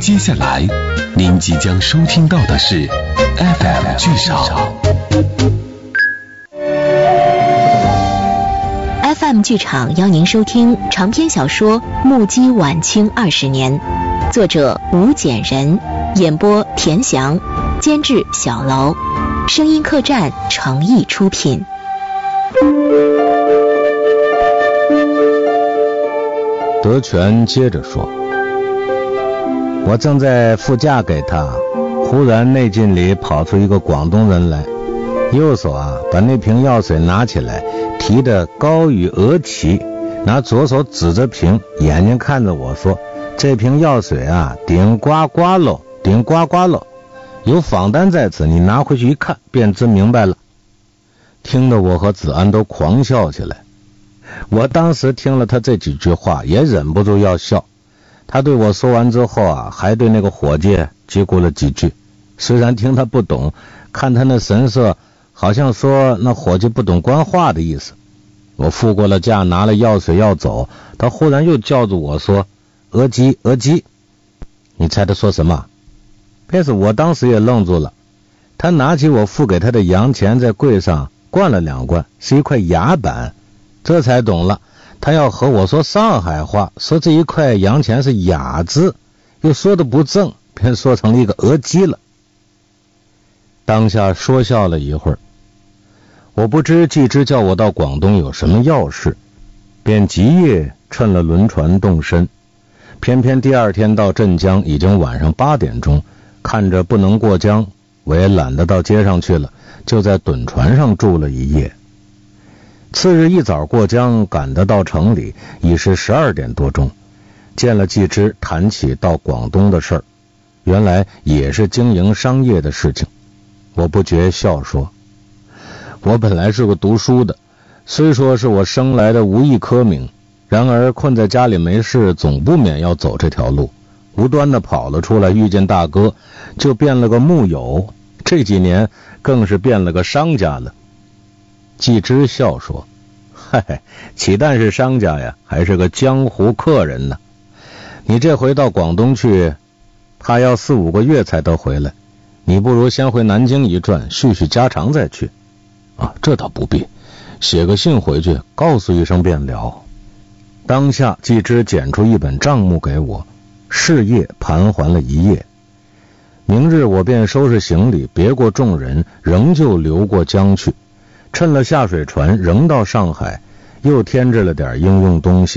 接下来您即将收听到的是 FM 剧场。 FM 剧场邀您收听长篇小说《目击晚清20年》，作者吴简人，演播田翔，监制小楼，声音客栈诚意出品。 德全接着说，我正在副驾给他，忽然内镜里跑出一个广东人来，右手把那瓶药水拿起来，提得高于额齐，拿左手指着瓶，眼睛看着我说，这瓶药水顶呱呱喽，顶呱呱喽，有仿单在此，你拿回去一看便知明白了。听得我和子安都狂笑起来。我当时听了他这几句话也忍不住要笑，他对我说完之后还对那个伙计嘀咕了几句，虽然听他不懂，看他那神色好像说那伙计不懂官话的意思。我付过了价，拿了药水要走，他忽然又叫住我说，额吉额吉。你猜他说什么？便是我当时也愣住了。他拿起我付给他的洋钱，在柜上灌了2灌，是一块牙板，这才懂了，他要和我说上海话，说这一块洋钱是雅字，又说的不正，便说成了一个额吉了。当下说笑了一会儿，我不知季之叫我到广东有什么要事，便即夜趁了轮船动身。偏偏第二天到镇江已经晚上8点钟，看着不能过江，我也懒得到街上去了，就在趸船上住了一夜。次日一早过江，赶得到城里，已是12点多钟，见了季之，谈起到广东的事儿，原来也是经营商业的事情。我不觉笑说，我本来是个读书的，虽说是我生来的无意科名，然而困在家里没事，总不免要走这条路，无端的跑了出来，遇见大哥，就变了个木友，这几年更是变了个商家了。季之笑说，嗨，岂但是商家呀，还是个江湖客人呢。你这回到广东去，怕要4、5个月才得回来，你不如先回南京一转，叙叙家常再去。这倒不必，写个信回去，告诉一声便了。当下季之捡出一本账目给我，事业盘桓了一夜。明日我便收拾行李，别过众人，仍旧流过江去，趁了下水船，仍到上海，又添置了点应用东西。